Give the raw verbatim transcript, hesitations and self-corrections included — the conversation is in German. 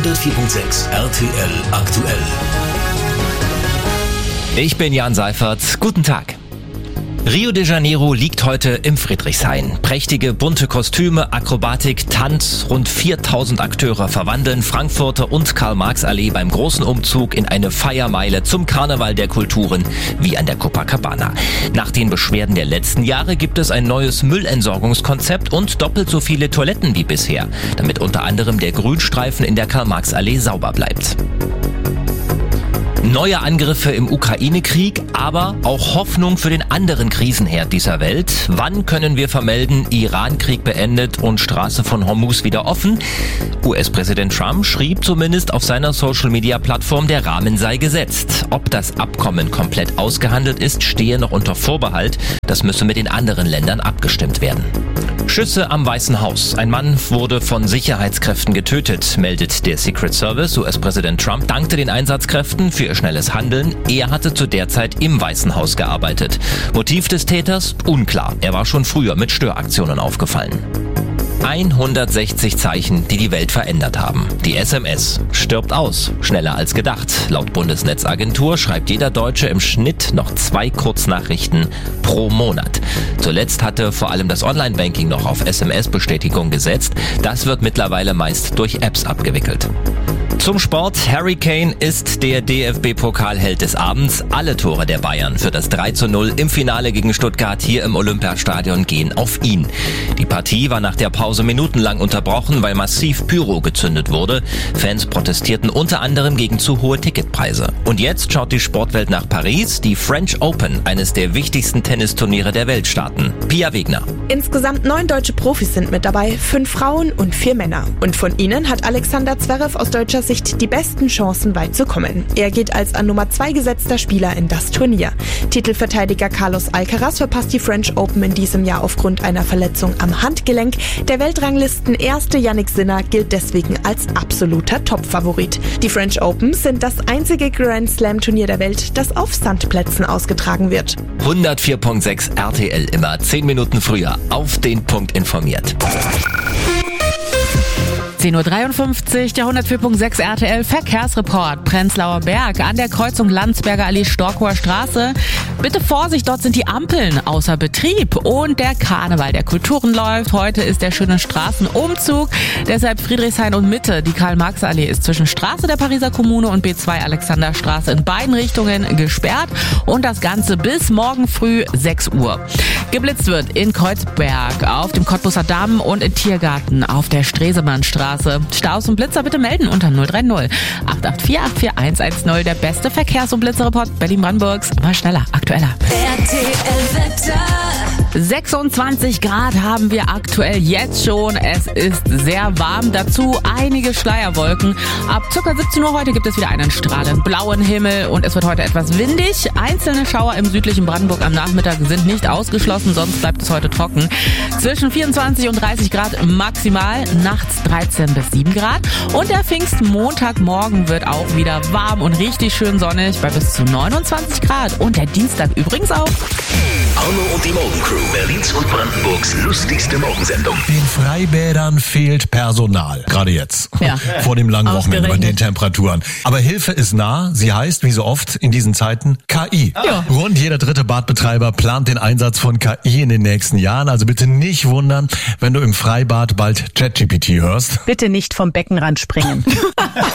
hundertvier Komma sechs R T L aktuell. Ich bin Jan Seifert. Guten Tag. Rio de Janeiro liegt heute im Friedrichshain. Prächtige, bunte Kostüme, Akrobatik, Tanz, rund viertausend Akteure verwandeln Frankfurter und Karl-Marx-Allee beim großen Umzug in eine Feiermeile zum Karneval der Kulturen, wie an der Copacabana. Nach den Beschwerden der letzten Jahre gibt es ein neues Müllentsorgungskonzept und doppelt so viele Toiletten wie bisher, damit unter anderem der Grünstreifen in der Karl-Marx-Allee sauber bleibt. Neue Angriffe im Ukraine-Krieg, aber auch Hoffnung für den anderen Krisenherd dieser Welt. Wann können wir vermelden, Iran-Krieg beendet und Straße von Hormuz wieder offen? U S-Präsident Trump schrieb zumindest auf seiner Social-Media-Plattform, der Rahmen sei gesetzt. Ob das Abkommen komplett ausgehandelt ist, stehe noch unter Vorbehalt. Das müsse mit den anderen Ländern abgestimmt werden. Schüsse am Weißen Haus. Ein Mann wurde von Sicherheitskräften getötet, meldet der Secret Service. U S-Präsident Trump dankte den Einsatzkräften für ihr schnelles Handeln. Er hatte zu der Zeit im Weißen Haus gearbeitet. Motiv des Täters? Unklar. Er war schon früher mit Störaktionen aufgefallen. hundertsechzig Zeichen, die die Welt verändert haben. Die S M S stirbt aus, schneller als gedacht. Laut Bundesnetzagentur schreibt jeder Deutsche im Schnitt noch zwei Kurznachrichten pro Monat. Zuletzt hatte vor allem das Online-Banking noch auf S M S-Bestätigung gesetzt. Das wird mittlerweile meist durch Apps abgewickelt. Zum Sport. Harry Kane ist der D F B-Pokalheld des Abends. Alle Tore der Bayern für das drei zu null im Finale gegen Stuttgart hier im Olympiastadion gehen auf ihn. Die Partie war nach der Pause minutenlang unterbrochen, weil massiv Pyro gezündet wurde. Fans protestierten unter anderem gegen zu hohe Ticketpreise. Und jetzt schaut die Sportwelt nach Paris. Die French Open, eines der wichtigsten Tennisturniere der Welt, starten. Pia Wegner. Insgesamt neun deutsche Profis sind mit dabei, fünf Frauen und vier Männer. Und von ihnen hat Alexander Zverev aus deutscher Sicht die besten Chancen, weit zu kommen. Er geht als an Nummer zwei gesetzter Spieler in das Turnier. Titelverteidiger Carlos Alcaraz verpasst die French Open in diesem Jahr aufgrund einer Verletzung am Handgelenk. Der Weltranglisten-Erste Jannik Sinner gilt deswegen als absoluter Topfavorit. Die French Open sind das einzige Grand Slam-Turnier der Welt, das auf Sandplätzen ausgetragen wird. hundertvier Komma sechs R T L, immer zehn Minuten früher auf den Punkt informiert. zehn Uhr dreiundfünfzig, der hundertvier Komma sechs R T L Verkehrsreport. Prenzlauer Berg an der Kreuzung Landsberger Allee Storkower Straße. Bitte Vorsicht, dort sind die Ampeln außer Betrieb und der Karneval der Kulturen läuft. Heute ist der schöne Straßenumzug, deshalb Friedrichshain und Mitte. Die Karl-Marx-Allee ist zwischen Straße der Pariser Kommune und B zwei Alexanderstraße in beiden Richtungen gesperrt und das Ganze bis morgen früh sechs Uhr. Geblitzt wird in Kreuzberg, auf dem Cottbusser Damm und in Tiergarten auf der Stresemannstraße. Staus und Blitzer bitte melden unter null drei null acht acht vier acht vier eins eins null. Der beste Verkehrs- und Blitzerreport Berlin-Brandenburgs. Immer schneller, aktueller. R T L-Wetter. sechsundzwanzig Grad haben wir aktuell jetzt schon. Es ist sehr warm. Dazu einige Schleierwolken. Ab ca. siebzehn Uhr heute gibt es wieder einen strahlend blauen Himmel und es wird heute etwas windig. Einzelne Schauer im südlichen Brandenburg am Nachmittag sind nicht ausgeschlossen, sonst bleibt es heute trocken. Zwischen vierundzwanzig und dreißig Grad maximal, nachts dreizehn bis sieben Grad. Und der Pfingstmontagmorgen wird auch wieder warm und richtig schön sonnig bei bis zu neunundzwanzig Grad. Und der Dienstag übrigens auch. Arno und die Morgencrew, Berlins und Brandenburgs lustigste Morgensendung. Den Freibädern fehlt Personal. Gerade jetzt. Ja. Vor dem langen Wochenende bei Ausgerechnet. den Temperaturen. Aber Hilfe ist nah. Sie heißt, wie so oft in diesen Zeiten, K I. Ja. Rund jeder dritte Badbetreiber plant den Einsatz von K I in den nächsten Jahren. Also bitte nicht wundern, wenn du im Freibad bald ChatGPT hörst. Bitte nicht vom Beckenrand springen.